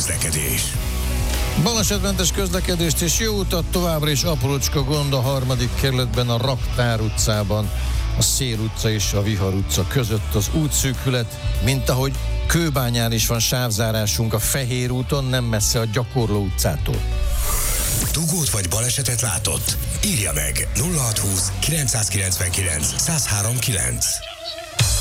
közlekedés. Balesetmentes közlekedést és jó utat, továbbra is aprócska gond a 3. kerületben, a Raktár utcában, a Szél utca és a Vihar utca között az útszűkület, mint ahogy Kőbányán is van sávzárásunk a Fehér úton, nem messze a Gyakorló utcától. Dugót vagy balesetet látott? Írja meg 0620 999 1039.